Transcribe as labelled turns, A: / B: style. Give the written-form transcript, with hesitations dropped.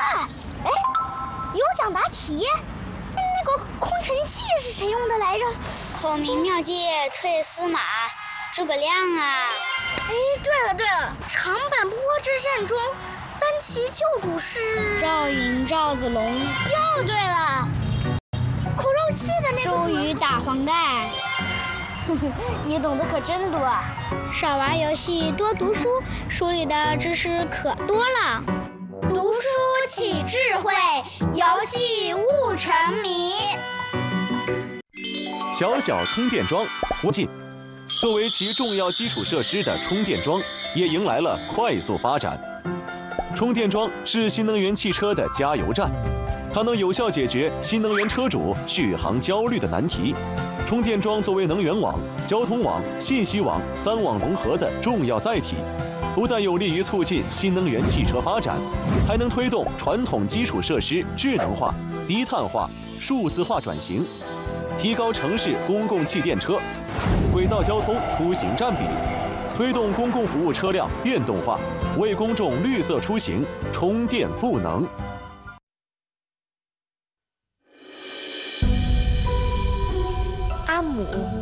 A: 哎，有奖答题。那个空城计是谁用的来着？
B: 孔明妙计退司马，诸葛亮啊！
A: 哎，对了，长坂坡之战中，单骑救主是
B: 赵云、赵子龙。
A: 又对了，苦肉计的那个
B: 周瑜打黄盖。
A: 你懂得可真多啊！
B: 少玩游戏，多读书，书里的知识可多了。
C: 读书起智慧，游戏悟沉迷。
D: 小小充电桩无尽，作为其重要基础设施的充电桩也迎来了快速发展。充电桩是新能源汽车的加油站，它能有效解决新能源车主续航焦虑的难题。充电桩作为能源网、交通网、信息网3网融合的重要载体，不但有利于促进新能源汽车发展，还能推动传统基础设施智能化、低碳化、数字化转型，提高城市公共汽电车、轨道交通出行占比，推动公共服务车辆电动化，为公众绿色出行充电赋能。
A: 阿姆